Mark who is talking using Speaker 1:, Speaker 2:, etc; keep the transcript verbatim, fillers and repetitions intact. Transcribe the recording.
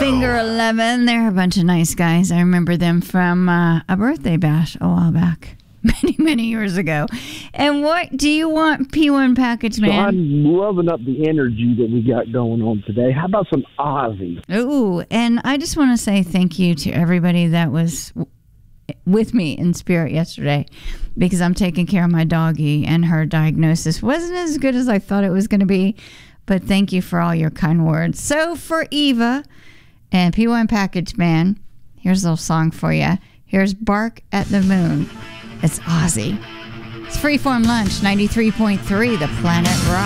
Speaker 1: Finger eleven. They're a bunch of nice guys. I remember them from uh, a birthday bash a while back. Many, many years ago. And what do you want, P one Package Man?
Speaker 2: So I'm loving up the energy that we got going on today. How about some Ozzy?
Speaker 1: Ooh, and I just want to say thank you to everybody that was w- with me in spirit yesterday, because I'm taking care of my doggie, and her diagnosis wasn't as good as I thought it was going to be. But thank you for all your kind words. So for Eva and P one Package Man, here's a little song for you. Here's Bark at the Moon. It's Ozzy. It's Freeform Lunch, ninety-three point three, The Planet Rock.